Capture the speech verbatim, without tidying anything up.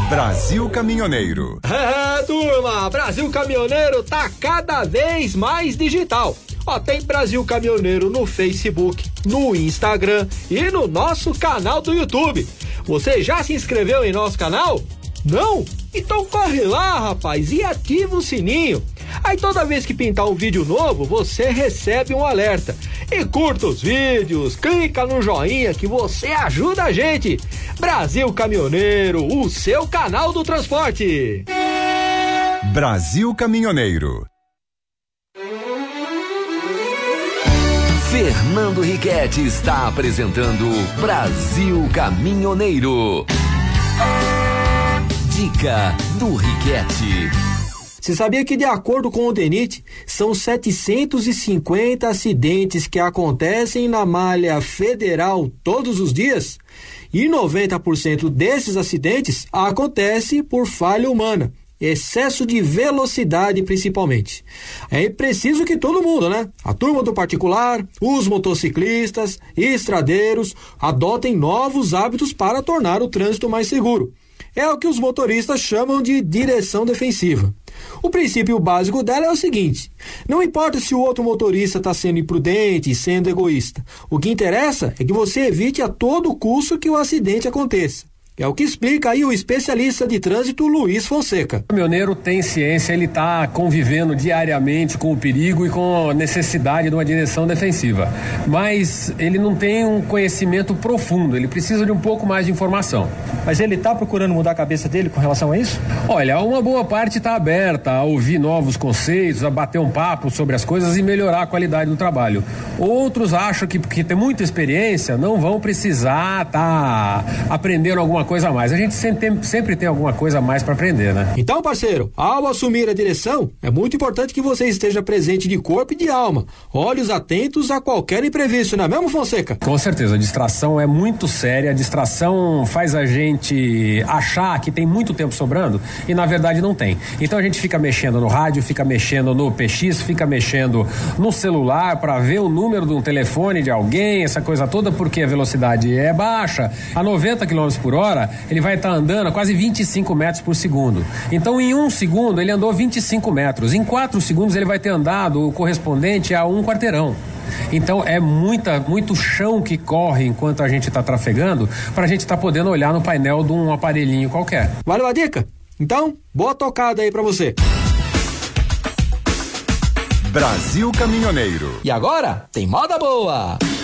Brasil Caminhoneiro. É, turma, Brasil Caminhoneiro tá cada vez mais digital. Ó, tem Brasil Caminhoneiro no Facebook, no Instagram e no nosso canal do YouTube. Você já se inscreveu em nosso canal? Não? Então corre lá, rapaz, e ativa o sininho. Aí toda vez que pintar um vídeo novo, você recebe um alerta. E curta os vídeos, clica no joinha que você ajuda a gente. Brasil Caminhoneiro, o seu canal do transporte. Brasil Caminhoneiro. Fernando Riquetti está apresentando Brasil Caminhoneiro. Dica do Riquetti. Você sabia que, de acordo com o DENIT, são setecentos e cinquenta acidentes que acontecem na malha federal todos os dias? E noventa por cento desses acidentes acontece por falha humana, excesso de velocidade principalmente. É preciso que todo mundo, né? A turma do particular, os motociclistas e estradeiros adotem novos hábitos para tornar o trânsito mais seguro. É o que os motoristas chamam de direção defensiva. O princípio básico dela é o seguinte: não importa se o outro motorista está sendo imprudente e sendo egoísta. O que interessa é que você evite a todo custo que o acidente aconteça. É o que explica aí o especialista de trânsito Luiz Fonseca. O caminhoneiro tem ciência, ele está convivendo diariamente com o perigo e com a necessidade de uma direção defensiva. Mas ele não tem um conhecimento profundo, ele precisa de um pouco mais de informação. Mas ele está procurando mudar a cabeça dele com relação a isso? Olha, uma boa parte está aberta a ouvir novos conceitos, a bater um papo sobre as coisas e melhorar a qualidade do trabalho. Outros acham que, porque tem muita experiência, não vão precisar estar tá aprendendo alguma coisa a mais. A gente sempre tem, sempre tem alguma coisa a mais para aprender, né? Então, parceiro, ao assumir a direção, é muito importante que você esteja presente de corpo e de alma. Olhos atentos a qualquer imprevisto, não é mesmo, Fonseca? Com certeza, a distração é muito séria, a distração faz a gente achar que tem muito tempo sobrando e na verdade não tem. Então a gente fica mexendo no rádio, fica mexendo no P X, fica mexendo no celular para ver o número de um telefone de alguém, essa coisa toda, porque a velocidade é baixa. A noventa quilômetros por hora, ele vai estar tá andando a quase vinte e cinco metros por segundo. Então, em um segundo, ele andou vinte e cinco metros. Em quatro segundos, ele vai ter andado o correspondente a um quarteirão. Então, é muita, muito chão que corre enquanto a gente está trafegando para a gente estar tá podendo olhar no painel de um aparelhinho qualquer. Valeu a dica? Então, boa tocada aí para você. Brasil Caminhoneiro. E agora, tem moda boa!